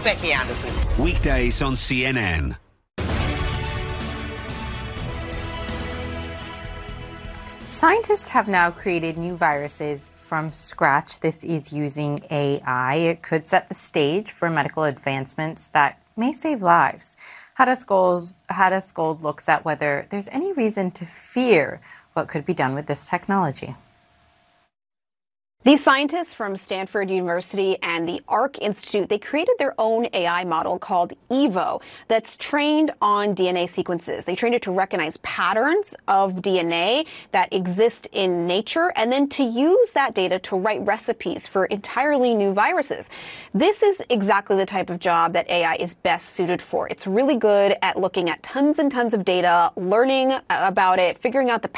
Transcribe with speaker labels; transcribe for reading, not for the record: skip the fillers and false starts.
Speaker 1: Becky Anderson.
Speaker 2: Weekdays on CNN.
Speaker 3: Scientists have now created new viruses from scratch. This is using AI. It could set the stage for medical advancements that may save lives. Hadas Gold looks at whether there's any reason to fear what could be done with this technology.
Speaker 4: These scientists from Stanford University and the ARC Institute, they created their own AI model called EVO that's trained on DNA sequences. They trained it to recognize patterns of DNA that exist in nature and then to use that data to write recipes for entirely new viruses. This is exactly the type of job that AI is best suited for. It's really good at looking at tons and tons of data, learning about it, figuring out the